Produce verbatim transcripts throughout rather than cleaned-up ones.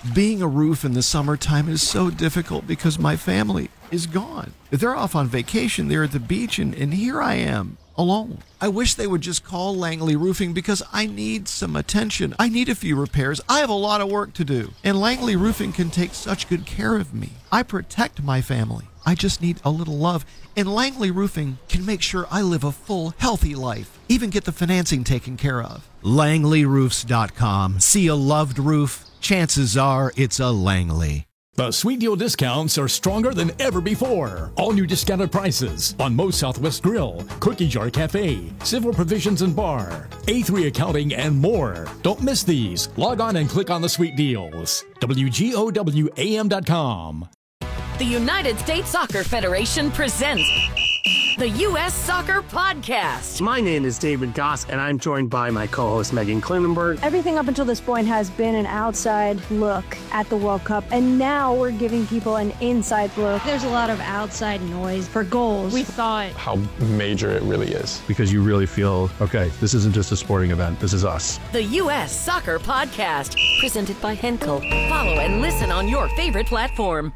Being a roof in the summertime is so difficult because my family is gone. They're off on vacation. They're at the beach, and, and here I am, alone. I wish they would just call Langley Roofing because I need some attention. I need a few repairs. I have a lot of work to do. And Langley Roofing can take such good care of me. I protect my family. I just need a little love. And Langley Roofing can make sure I live a full, healthy life. Even get the financing taken care of. Langley Roofs dot com. See a loved roof? Chances are it's a Langley. The Sweet Deal discounts are stronger than ever before. All new discounted prices on Moe's Southwest Grill, Cookie Jar Cafe, Civil Provisions and Bar, A three Accounting, and more. Don't miss these. Log on and click on the Sweet Deals. W G O W A M dot com. The United States Soccer Federation presents the U S Soccer Podcast. My name is David Goss, and I'm joined by my co-host Megan Klinenberg. Everything up until this point has been an outside look at the World Cup, and now we're giving people an inside look. There's a lot of outside noise for goals. We thought how major it really is. Because you really feel, okay, this isn't just a sporting event, this is us. The U S Soccer Podcast, presented by Henkel. Follow and listen on your favorite platform.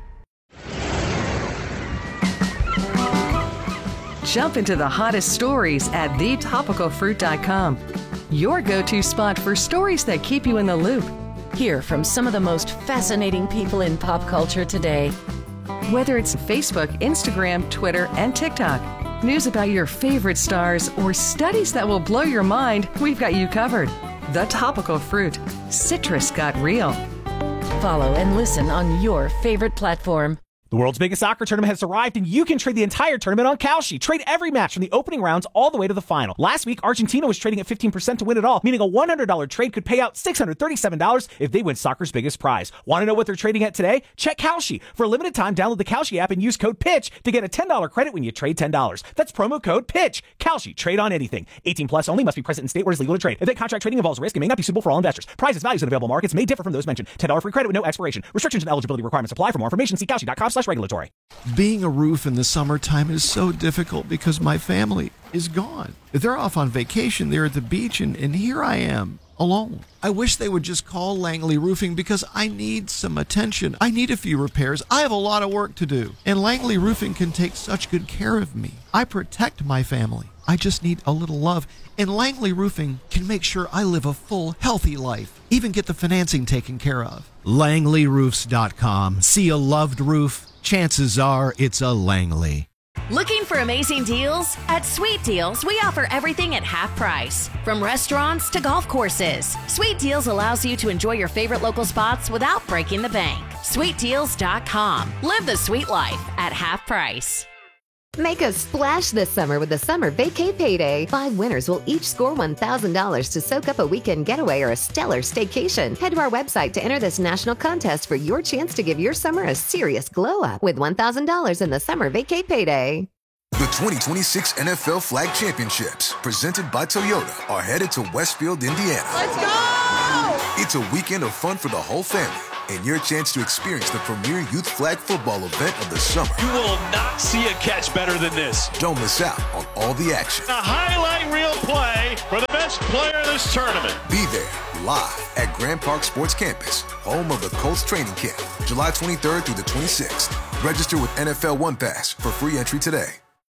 Jump into the hottest stories at the topical fruit dot com. Your go-to spot for stories that keep you in the loop. Hear from some of the most fascinating people in pop culture today. Whether it's Facebook, Instagram, Twitter, and TikTok, news about your favorite stars, or studies that will blow your mind, we've got you covered. The Topical Fruit. Citrus got real. Follow and listen on your favorite platform. The world's biggest soccer tournament has arrived, and you can trade the entire tournament on Kalshi. Trade every match from the opening rounds all the way to the final. Last week, Argentina was trading at fifteen percent to win it all, meaning a one hundred dollars trade could pay out six hundred thirty-seven dollars if they win soccer's biggest prize. Want to know what they're trading at today? Check Kalshi. For a limited time, download the Kalshi app and use code PITCH to get a ten dollars credit when you trade ten dollars. That's promo code PITCH. Kalshi. Trade on anything. eighteen plus only. Must be present in state where it's legal to trade. If that contract trading involves risk, it may not be suitable for all investors. Prices, values, and available markets may differ from those mentioned. ten dollars free credit with no expiration. Restrictions and eligibility requirements apply. For more information, see Kalshi dot com slash regulatory. Being a roof in the summertime is so difficult because my family is gone. They're off on vacation. They're at the beach, and, and here I am, alone. I wish they would just call Langley Roofing because I need some attention. I need a few repairs. I have a lot of work to do. And Langley Roofing can take such good care of me. I protect my family. I just need a little love. And Langley Roofing can make sure I live a full, healthy life. Even get the financing taken care of. Langley Roofs dot com. See a loved roof? Chances are it's a Langley. Looking for amazing deals? At Sweet Deals, we offer everything at half price. From restaurants to golf courses, Sweet Deals allows you to enjoy your favorite local spots without breaking the bank. Sweet Deals dot com. Live the sweet life at half price. Make a splash this summer with the Summer Vacay Payday. Five winners will each score one thousand dollars to soak up a weekend getaway or a stellar staycation. Head to our website to enter this national contest for your chance to give your summer a serious glow-up with one thousand dollars in the Summer Vacay Payday. The twenty twenty-six N F L Flag Championships, presented by Toyota, are headed to Westfield, Indiana. Let's go! It's a weekend of fun for the whole family, and your chance to experience the premier youth flag football event of the summer. You will not see a catch better than this. Don't miss out on all the action. A highlight reel play for the best player in this tournament. Be there, live at Grand Park Sports Campus, home of the Colts training camp, July twenty-third through the twenty-sixth. Register with N F L One Pass for free entry today.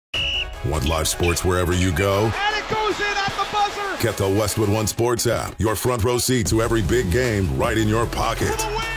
Want live sports wherever you go? And it goes in at the buzzer. Get the Westwood One Sports app. Your front row seat to every big game right in your pocket. For the win.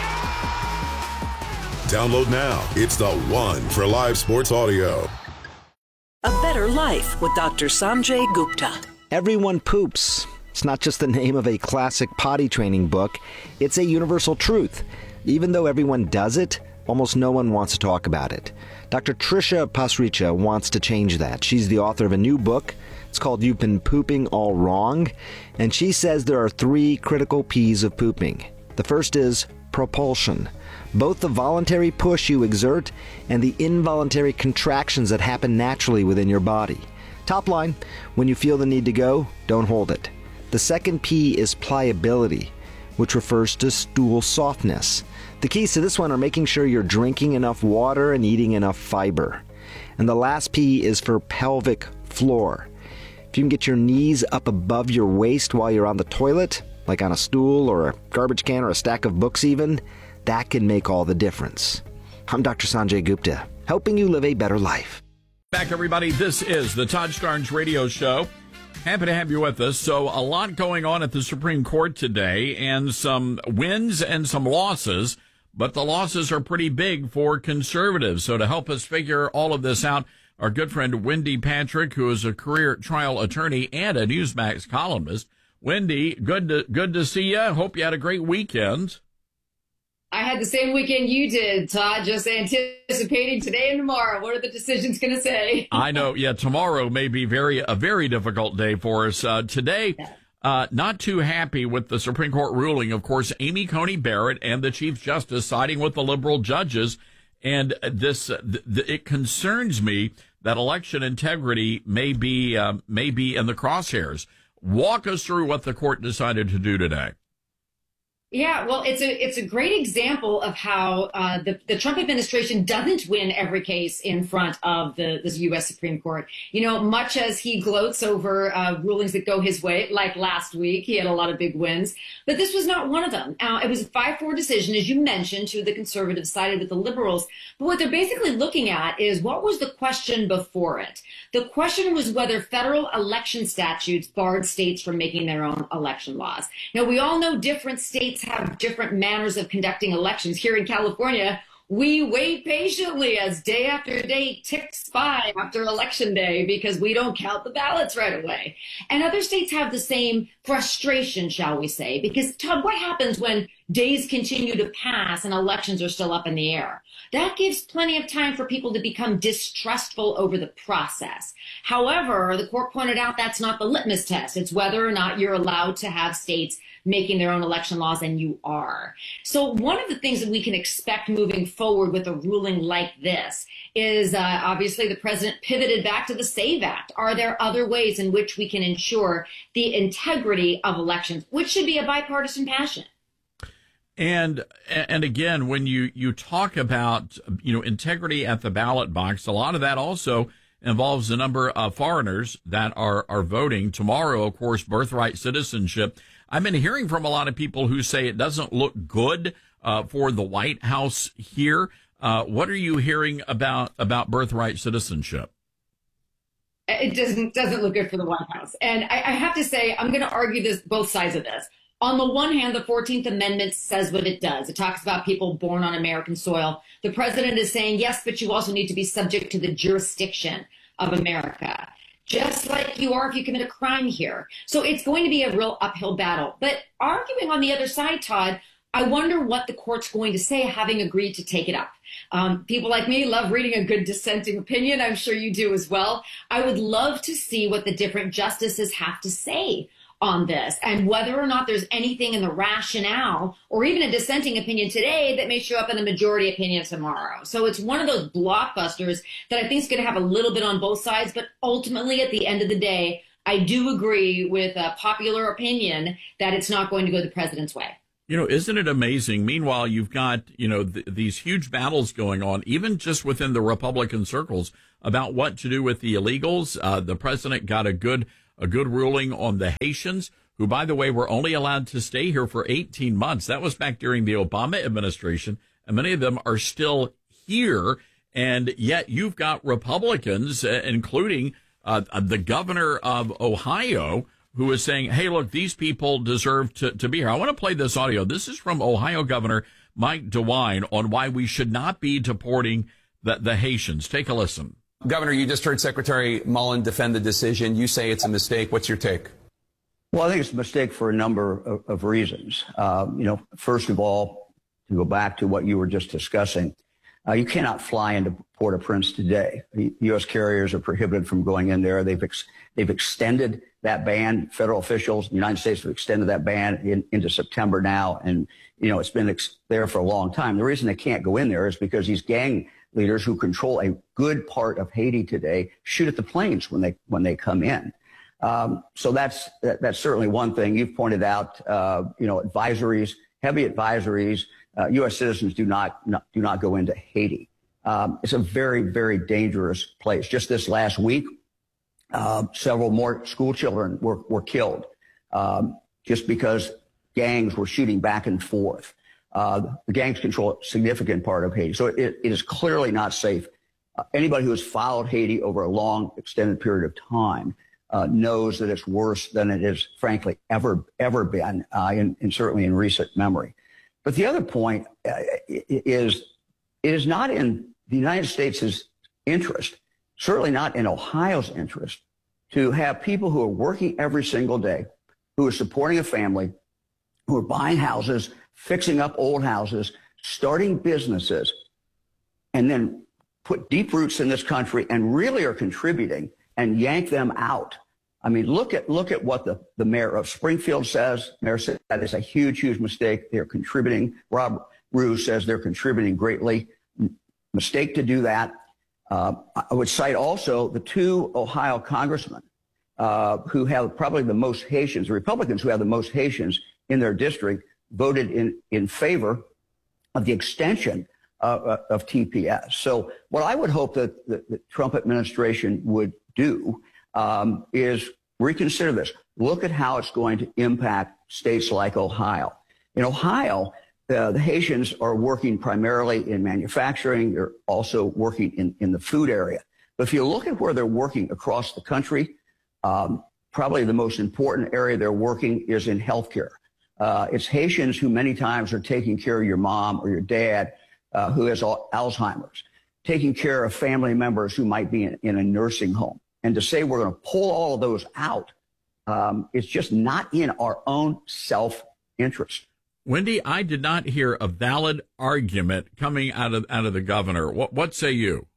Download now. It's the one for live sports audio. A Better Life with Doctor Sanjay Gupta. Everyone poops. It's not just the name of a classic potty training book. It's a universal truth. Even though everyone does it, almost no one wants to talk about it. Doctor Trisha Pasricha wants to change that. She's the author of a new book. It's called You've Been Pooping All Wrong. And she says there are three critical P's of pooping. The first is propulsion. Both the voluntary push you exert and the involuntary contractions that happen naturally within your body. Top line, when you feel the need to go, don't hold it. The second P is pliability, which refers to stool softness. The keys to this one are making sure you're drinking enough water and eating enough fiber. And the last P is for pelvic floor. If you can get your knees up above your waist while you're on the toilet, like on a stool or a garbage can or a stack of books even, that can make all the difference. I'm Doctor Sanjay Gupta, helping you live a better life. Back, everybody. This is the Todd Starnes Radio Show. Happy to have you with us. So a lot going on at the Supreme Court today, and some wins and some losses, but the losses are pretty big for conservatives. So to help us figure all of this out, our good friend Wendy Patrick, who is a career trial attorney and a Newsmax columnist. Wendy, good to, good to see you. Hope you had a great weekend. I had the same weekend you did, Todd, just anticipating today and tomorrow. What are the decisions going to say? I know. Yeah, tomorrow may be very a very difficult day for us. Uh, today, uh, not too happy with the Supreme Court ruling. Of course, Amy Coney Barrett and the Chief Justice siding with the liberal judges. And this, uh, th- th- it concerns me that election integrity may be, uh, may be in the crosshairs. Walk us through what the court decided to do today. Yeah, well, it's a it's a great example of how uh, the the Trump administration doesn't win every case in front of the, the U S Supreme Court. You know, much as he gloats over uh, rulings that go his way, like last week, he had a lot of big wins, but this was not one of them. Uh, it was a five four decision, as you mentioned, to the conservatives sided with the liberals. But what they're basically looking at is what was the question before it? The question was whether federal election statutes barred states from making their own election laws. Now, we all know different states have different manners of conducting elections. Here in California, we wait patiently as day after day ticks by after election day because we don't count the ballots right away. And other states have the same frustration, shall we say, because, Todd, what happens when days continue to pass and elections are still up in the air? That gives plenty of time for people to become distrustful over the process. However, the court pointed out that's not the litmus test. It's whether or not you're allowed to have states making their own election laws, and you are. So one of the things that we can expect moving forward with a ruling like this is uh, obviously the president pivoted back to the SAVE Act. Are there other ways in which we can ensure the integrity of elections, which should be a bipartisan passion? And and again, when you, you talk about, you know, integrity at the ballot box, a lot of that also involves the number of foreigners that are, are voting. Tomorrow, of course, birthright citizenship. I've been hearing from a lot of people who say it doesn't look good uh, for the White House here. Uh, what are you hearing about about birthright citizenship? It doesn't doesn't look good for the White House. And I, I have to say, I'm going to argue this both sides of this. On the one hand, the fourteenth Amendment says what it does. It talks about people born on American soil. The president is saying, yes, but you also need to be subject to the jurisdiction of America, just like you are if you commit a crime here. So it's going to be a real uphill battle. But arguing on the other side, Todd, I wonder what the court's going to say, having agreed to take it up. Um, people like me love reading a good dissenting opinion. I'm sure you do as well. I would love to see what the different justices have to say on this and whether or not there's anything in the rationale or even a dissenting opinion today that may show up in the majority opinion tomorrow. So it's one of those blockbusters that I think is going to have a little bit on both sides. But ultimately, at the end of the day, I do agree with a popular opinion that it's not going to go the president's way. You know, isn't it amazing? Meanwhile, you've got, you know, th- these huge battles going on, even just within the Republican circles about what to do with the illegals. Uh, the president got a good a good ruling on the Haitians, who, by the way, were only allowed to stay here for eighteen months. That was back during the Obama administration, and many of them are still here. And yet you've got Republicans, uh, including uh, the governor of Ohio, who is saying, hey, look, these people deserve to, to be here. I want to play this audio. This is from Ohio Governor Mike DeWine on why we should not be deporting the, the Haitians. Take a listen. Governor, you just heard Secretary Mullen defend the decision. You say it's a mistake. What's your take? Well, I think it's a mistake for a number of, of reasons. Uh, you know, first of all, to go back to what you were just discussing, uh, you cannot fly into Port-au-Prince today. U S carriers are prohibited from going in there. They've ex- they've extended that ban. Federal officials in the United States have extended that ban in, into September now, and you know it's been ex- there for a long time. The reason they can't go in there is because these gang leaders who control a good part of Haiti today shoot at the planes when they when they come in. Um, so that's that, that's certainly one thing. You've pointed out, uh, you know, advisories, heavy advisories. Uh, U S citizens do not, not do not go into Haiti. Um, it's a very, very dangerous place. Just this last week, uh, several more school children were were killed um, just because gangs were shooting back and forth. Uh, the gangs control a significant part of Haiti. So it, it is clearly not safe. Uh, anybody who has followed Haiti over a long, extended period of time uh, knows that it's worse than it is, frankly, ever, ever been, uh, in, in certainly in recent memory. But the other point uh, is it is not in the United States' interest, certainly not in Ohio's interest, to have people who are working every single day, who are supporting a family, who are buying houses, fixing up old houses, starting businesses, and then put deep roots in this country and really are contributing and yank them out. I mean, look at look at what the, the mayor of Springfield says. Mayor said that is a huge, huge mistake. They're contributing. Rob Rue says they're contributing greatly. Mistake to do that. Uh, I would cite also the two Ohio congressmen uh, who have probably the most Haitians, the Republicans who have the most Haitians in their district, voted in, in favor of the extension uh, of T P S. So what I would hope that the, the Trump administration would do um, is reconsider this. Look at how it's going to impact states like Ohio. In Ohio, uh, the Haitians are working primarily in manufacturing. They're also working in, in the food area. But if you look at where they're working across the country, um, probably the most important area they're working is in healthcare. Uh, it's Haitians who many times are taking care of your mom or your dad uh, who has Alzheimer's, taking care of family members who might be in, in a nursing home. And to say we're going to pull all of those out, um, it's just not in our own self-interest. Wendy, I did not hear a valid argument coming out of out of the governor. What what say you?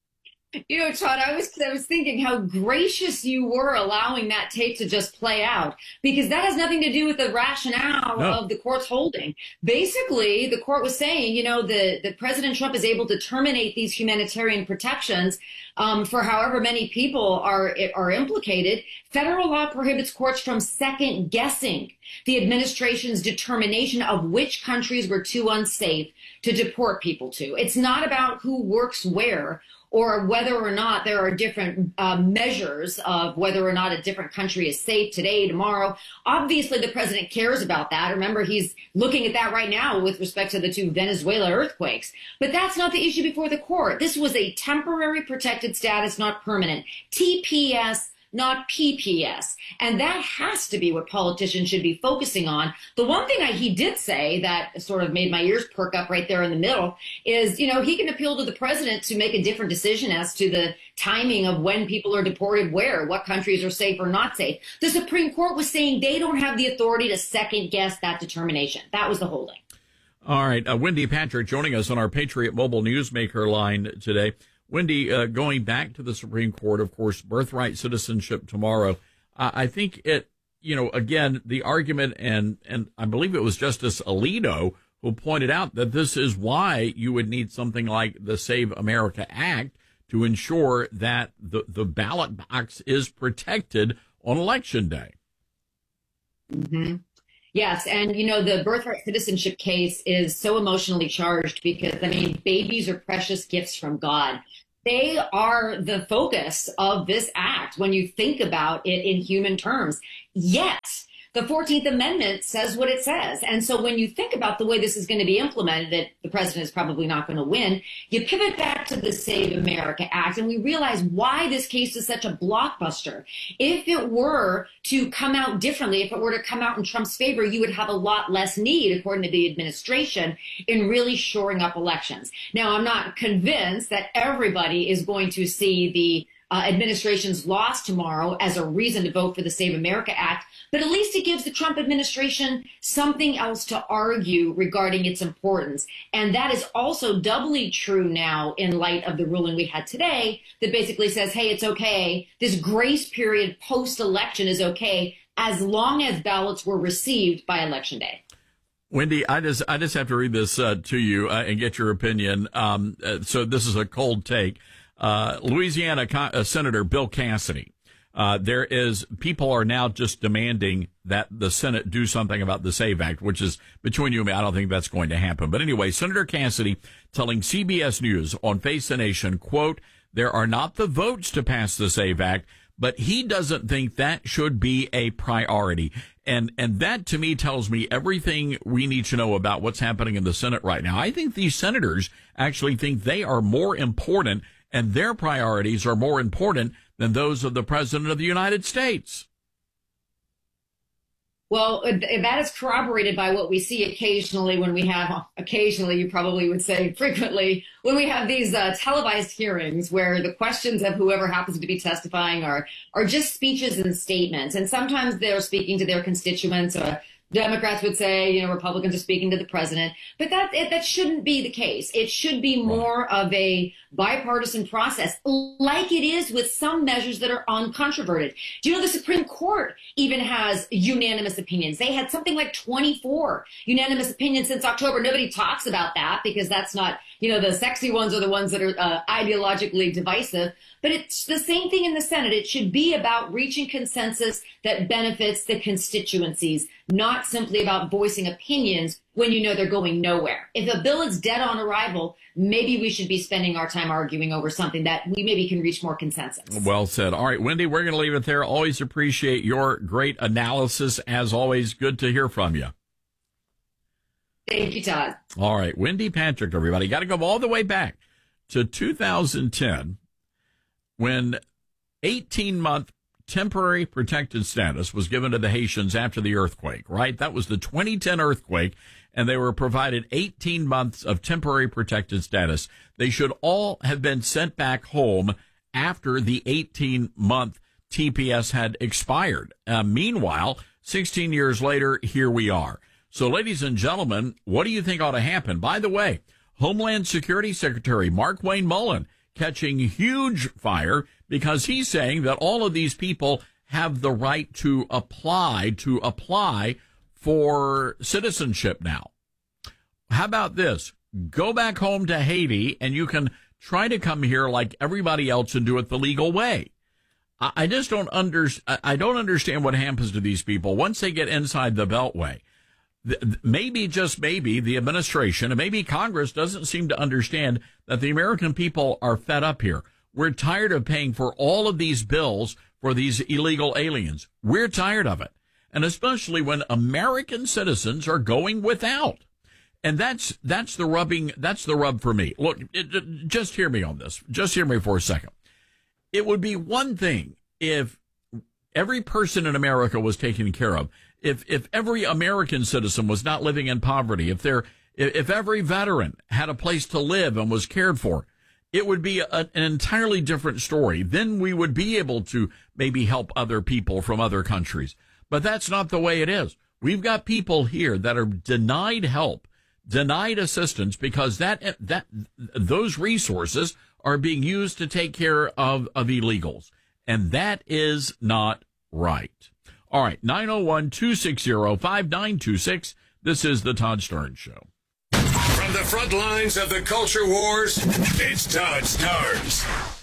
You know, Todd, I was I was thinking how gracious you were allowing that tape to just play out, because that has nothing to do with the rationale no. of the court's holding. Basically, the court was saying, you know, the, the President Trump is able to terminate these humanitarian protections um, for however many people are are implicated. Federal law prohibits courts from second guessing the administration's determination of which countries were too unsafe to deport people to. It's not about who works where, or whether or not there are different uh, measures of whether or not a different country is safe today, tomorrow. Obviously, the president cares about that. Remember, he's looking at that right now with respect to the two Venezuela earthquakes. But that's not the issue before the court. This was a temporary protected status, not permanent. T P S, not P P S. And that has to be what politicians should be focusing on. The one thing I, he did say that sort of made my ears perk up right there in the middle is, you know, he can appeal to the president to make a different decision as to the timing of when people are deported where, what countries are safe or not safe. The Supreme Court was saying they don't have the authority to second guess that determination. That was the holding. All right. Uh, Wendy Patrick joining us on our Patriot Mobile Newsmaker line today. Wendy, uh, going back to the Supreme Court, of course, birthright citizenship tomorrow. Uh, I think it, you know, again, the argument, and, and I believe it was Justice Alito who pointed out that this is why you would need something like the Save America Act to ensure that the, the ballot box is protected on Election Day. Mm-hmm. Yes. And, you know, the birthright citizenship case is so emotionally charged because, I mean, babies are precious gifts from God. They are the focus of this act when you think about it in human terms. Yet, the fourteenth Amendment says what it says. And so when you think about the way this is going to be implemented, that the president is probably not going to win, you pivot back to the Save America Act, and we realize why this case is such a blockbuster. If it were to come out differently, if it were to come out in Trump's favor, you would have a lot less need, according to the administration, in really shoring up elections. Now, I'm not convinced that everybody is going to see the Uh, administration's loss tomorrow as a reason to vote for the Save America Act, but at least it gives the Trump administration something else to argue regarding its importance. And that is also doubly true now in light of the ruling we had today that basically says, hey, it's okay. This grace period post-election is okay as long as ballots were received by Election Day. Wendy, I just I just have to read this uh, to you uh, and get your opinion. Um, uh, so this is a cold take. Uh, Louisiana Co- uh, Senator Bill Cassidy. Uh, there is people are now just demanding that the Senate do something about the SAVE Act, which is between you and me. I don't think that's going to happen. But anyway, Senator Cassidy telling C B S News on Face the Nation, quote, there are not the votes to pass the SAVE Act, but he doesn't think that should be a priority. And and that, to me, tells me everything we need to know about what's happening in the Senate right now. I think these senators actually think they are more important and their priorities are more important than those of the President of the United States. Well, that is corroborated by what we see occasionally when we have, occasionally, you probably would say frequently, when we have these uh, televised hearings where the questions of whoever happens to be testifying are, are just speeches and statements. And sometimes they're speaking to their constituents. Or Democrats would say, you know, Republicans are speaking to the president. But that that shouldn't be the case. It should be more of a bipartisan process, like it is with some measures that are uncontroverted. Do you know the Supreme Court even has unanimous opinions? They had something like twenty-four unanimous opinions since October. Nobody talks about that because that's not, you know, the sexy ones are the ones that are uh, ideologically divisive. But it's the same thing in the Senate. It should be about reaching consensus that benefits the constituencies, not simply about voicing opinions when you know they're going nowhere. If a bill is dead on arrival, maybe we should be spending our time arguing over something that we maybe can reach more consensus. Well said. All right, Wendy, we're going to leave it there. Always appreciate your great analysis. As always, good to hear from you. Thank you, Todd. All right, Wendy Patrick, everybody. Got to go all the way back to two thousand ten when eighteen-month temporary protected status was given to the Haitians after the earthquake, right? That was the twenty ten earthquake, and they were provided eighteen months of temporary protected status. They should all have been sent back home after the eighteen-month T P S had expired. Uh, meanwhile, sixteen years later, here we are. So, ladies and gentlemen, what do you think ought to happen? By the way, Homeland Security Secretary Markwayne Mullin catching huge fire because he's saying that all of these people have the right to apply, to apply for citizenship now. How about this? Go back home to Haiti and you can try to come here like everybody else and do it the legal way. I just don't under, I don't understand what happens to these people once they get inside the Beltway. Maybe, just maybe, the administration and maybe Congress doesn't seem to understand that the American people are fed up here. We're tired of paying for all of these bills for these illegal aliens. We're tired of it. And especially when American citizens are going without. And that's, that's the rubbing, that's the rub for me. Look, it, it, just hear me on this. Just hear me for a second. It would be one thing if every person in America was taken care of. If if every American citizen was not living in poverty, if there, if every veteran had a place to live and was cared for, it would be a, an entirely different story. Then we would be able to maybe help other people from other countries. But that's not the way it is. We've got people here that are denied help, denied assistance because that that those resources are being used to take care of, of illegals. And that is not right. All right, nine oh one, two six zero, five nine two six. This is the Todd Starnes Show. From the front lines of the culture wars, it's Todd Starnes.